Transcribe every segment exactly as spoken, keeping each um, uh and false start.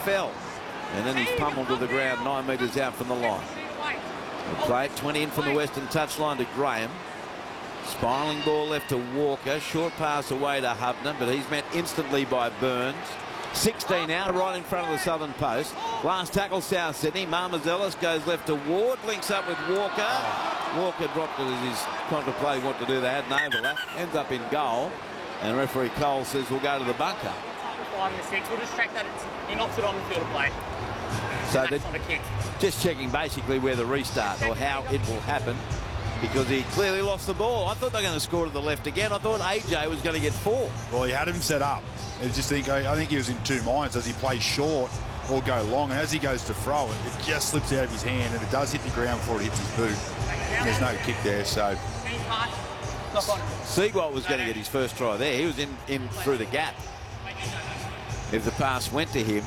fell. And then he's pummeled to the ground nine metres out from the line. We'll play it twenty in from the western touchline to Graham. Spiraling ball left to Walker. Short pass away to Hubner, but he's met instantly by Burns. sixteen out, right in front of the southern post. Last tackle, South Sydney. Marmazelis goes left to Ward, links up with Walker. Walker dropped it as he's contemplating what to do. They had an overlap. Ends up in goal. And referee Cole says we'll go to the bunker. Five and the six. We'll just track that in opposite on the field of play. So that's not a kick. Just checking basically where the restart or how it will happen, because he clearly lost the ball. I thought they were going to score to the left again. I thought A J was going to get four. Well, he had him set up. I just think I think he was in two minds. Does he play short or go long? And as he goes to throw it, it just slips out of his hand and it does hit the ground before it hits his boot. And there's no kick there, so. Seagull was going to get his first try there. He was in, in through the gap if the pass went to him.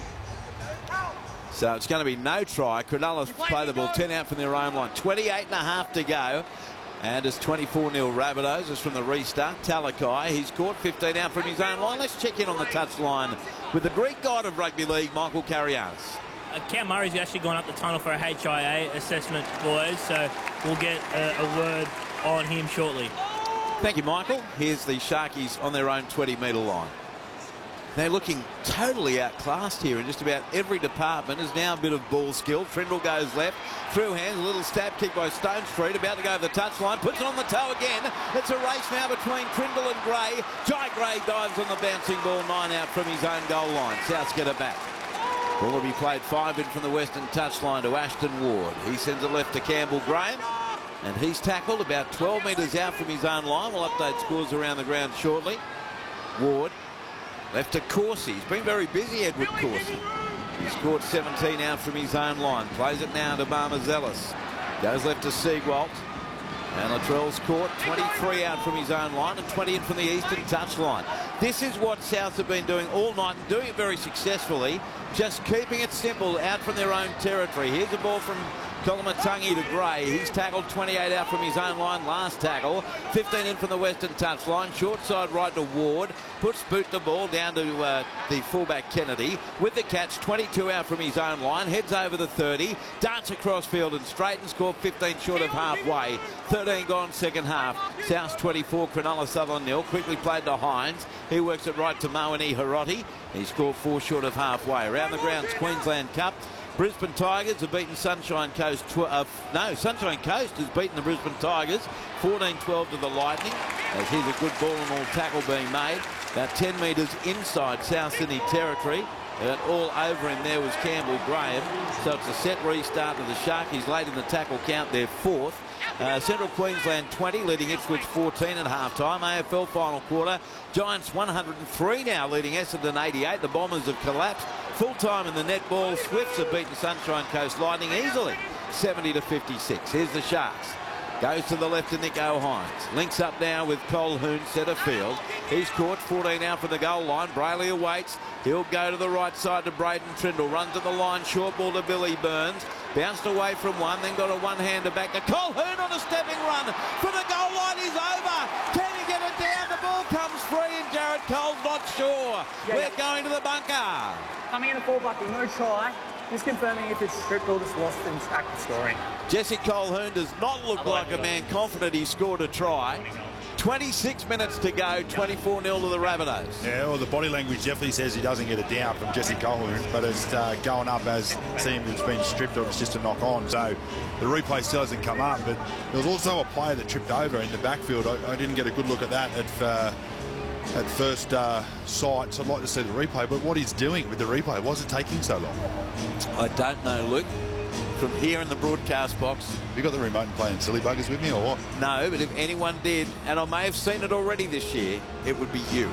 So it's going to be no try. Cronulla play the ball ten out from their own line. twenty-eight and a half to go. And it's twenty-four nil Rabbitohs. It's from the restart. Talakai, he's caught fifteen out from his own line. Let's check in on the touchline with the Greek guide of rugby league, Michael Carrianos. Uh, Cam Murray's actually gone up the tunnel for a H I A assessment, boys, so we'll get a, a word on him shortly. Thank you, Michael. Here's the Sharkies on their own twenty metre line. They're looking totally outclassed here in just about every department. There's now a bit of ball skill. Trindle goes left, through hands, a little stab kick by Stone Street, about to go over the touchline, puts it on the toe again. It's a race now between Trindle and Gray. Jai Gray dives on the bouncing ball, nine out from his own goal line. Souths get it back. Ball will be played five in from the western touchline to Ashton Ward. He sends it left to Campbell Graham, and he's tackled about twelve metres out from his own line. We'll update scores around the ground shortly. Ward left to Corsi. He's been very busy, Edward Corsi. He's scored seventeen out from his own line. Plays it now to Marmazelis. Goes left to Seagwalt. And Latrell's caught twenty-three out from his own line and twenty in from the eastern touchline. This is what Souths have been doing all night and doing it very successfully. Just keeping it simple out from their own territory. Here's the ball from Kolomatangi to Gray. He's tackled twenty-eight out from his own line last tackle. fifteen in from the western touchline. Short side right to Ward. Puts boot the ball down to uh, the fullback Kennedy. With the catch, twenty-two out from his own line. Heads over the thirty. Darts across field and straight and scored fifteen short of halfway. thirteen gone second half. South twenty-four, Cronulla Southern nil. Quickly played to Hines. He works it right to Moeni Hiroti. He scored four short of halfway. Around the grounds, Queensland Cup. Brisbane Tigers have beaten Sunshine Coast. Uh, no, Sunshine Coast has beaten the Brisbane Tigers fourteen twelve to the Lightning. As here's a good ball and all tackle being made. About ten metres inside South Sydney territory. And all over him there was Campbell Graham. So it's a set restart to the Sharkies late in the tackle count. They're fourth. Uh, Central Queensland twenty, leading Ipswich fourteen at half time. A F L final quarter. Giants one hundred and three now, leading Essendon eighty-eight. The Bombers have collapsed. Full time in the netball. Swifts have beaten Sunshine Coast Lightning easily, seventy to fifty-six. Here's the Sharks. Goes to the left to Nico Hines. Links up now with Colhoun, centre field. He's caught, fourteen out from the goal line. Brayley awaits. He'll go to the right side to Braden Trindle. Runs at the line, short ball to Billy Burns. Bounced away from one, then got a one-hander back to Colhoun on a stepping run. From the goal line, he's over. Can he get it down? The ball comes free and Jared Cole's not sure. Yeah, We're yeah. going to the bunker. Coming in the full bucket, no try. Just confirming if it's stripped or just lost and active scoring. Jesse Colhoun does not look like a man confident he scored a try. twenty-six minutes to go, twenty-four nil to the Rabbitohs. Yeah, well, the body language definitely says he doesn't get it down from Jesse Colhoun, but it's uh, going up as seems it's been stripped or it's just a knock on. So the replay still hasn't come up, but there was also a player that tripped over in the backfield. I, I didn't get a good look at that at, uh, at first uh, sight, so I'd like to see the replay. But what he's doing with the replay, why is it taking so long? I don't know, Luke. From here in the broadcast box. Have you got the remote and playing silly buggers with me or what? No, but if anyone did, and I may have seen it already this year, it would be you.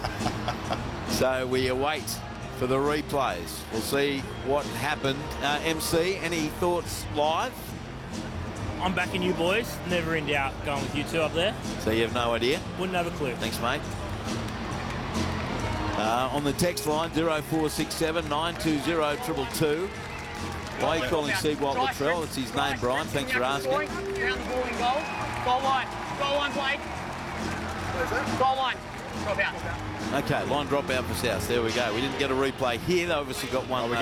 So we await for the replays. We'll see what happened. Uh, M C, any thoughts live? I'm backing you boys. Never in doubt going with you two up there. So you have no idea? Wouldn't have a clue. Thanks, mate. Uh, on the text line, zero four six seven, nine two zero, two two two. Why are you calling Seagull Latrell? It's his name, Brian. Thanks for asking. Around the ball in goal. Goal line. Goal line play. Goal line. Drop out. Okay, line drop out for South. There we go. We didn't get a replay here. They obviously got one.